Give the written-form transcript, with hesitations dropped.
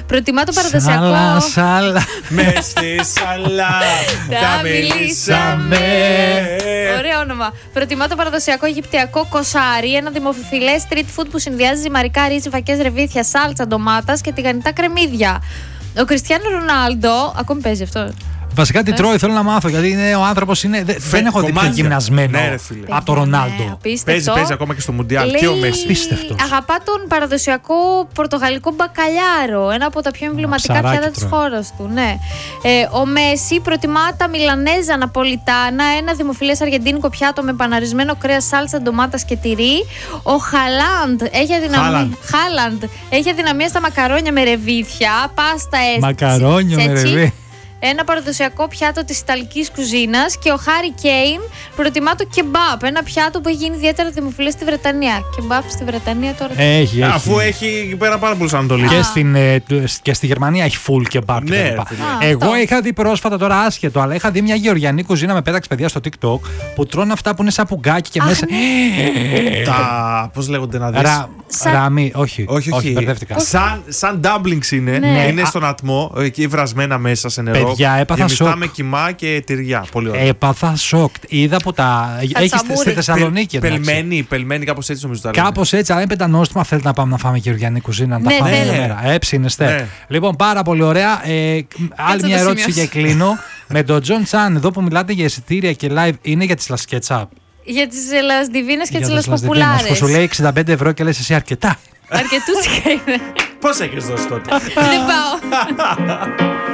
Προτιμά το παραδοσιακό. Σάλα. Μες στη σαλάτα μιλήσαμε. Ωραίο όνομα. Προτιμά το παραδοσιακό αιγυπτιακό κοσάρι, ένα δημοφιλές street food που συνδυάζει ζυμαρικά, ρύζι, φακές, ρεβίθια, σάλτσα, ντομάτας και τηγανιτά κρεμμύδια. Ο Κριστιάνο Ρονάλντο, ακόμη παίζει αυτό. Βασικά τι τρώει, θέλω να μάθω, γιατί είναι, ο άνθρωπος είναι. Δεν έχω δει πιο γυμνασμένο από τον Ρονάλντο. Παίζει ακόμα και στο Μουντιάλ. Και ο Μέση. Πίστευτο. Αγαπά τον παραδοσιακό πορτογαλικό μπακαλιάρο, ένα από τα πιο εμβληματικά πιάτα της χώρας του. Ναι. Ο Μέση προτιμά τα μιλανέζα ναπολιτάνα, ένα δημοφιλές αργεντίνικο πιάτο με παναρισμένο κρέας, σάλτσα, ντομάτας και τυρί. Ο Χάλαντ έχει αδυναμία στα μακαρόνια με ρεβίθια, πάστα έτσι. Μακαρόνια με ρεβίθια. Ένα παραδοσιακό πιάτο της Ιταλικής κουζίνας. Και ο Χάρι Κέιν προτιμά το κεμπάπ, ένα πιάτο που έχει γίνει ιδιαίτερα δημοφιλές στη Βρετανία. Κεμπάπ στη Βρετανία τώρα. Έχει. Αφού έχει εκεί πέρα πάρα πολλούς Ανατολικούς. Και στη Γερμανία έχει full κεμπάπ. Ναι, εγώ είχα δει πρόσφατα, τώρα άσχετο, αλλά είχα δει μια γεωργιανή κουζίνα με πέταξε παιδιά στο TikTok που τρώνε αυτά που είναι σαν πουγκάκι και μέσα. Πώς λέγονται να δεις. Ράμι, όχι, μπερδεύτηκα. Σαν dumplings είναι. Είναι στον ατμό, εκεί βρασμένα μέσα σε νερό. Παιδιά, έπαθα σοκ. με κιμά και τυριά. Πολύ ωραία. Έπαθα σοκ. Είδα που τα. Έχει στη Θεσσαλονίκη. Πελμένη, κάπως έτσι νομίζω. Κάπως έτσι, αλλά είναι πεντανόστιμα. Θέλετε να πάμε να φάμε γεωργιανή κουζίνα, να τα φάμε μια μέρα. Έψινεστε. Λοιπόν, πάρα πολύ ωραία. Άλλη μια ερώτηση και κλείνω. Με τον Τζον Τσάν, εδώ που μιλάτε για εισιτήρια και live, είναι για τις λασκέτσαπ. Για τις Λασδιβίνες και τις Λασποπουλάρες. Που σου λέει 65 ευρώ και λες εσύ αρκετά. Αρκετούτσικα είναι. Πώς έχεις δώσει τότε. Δεν πάω.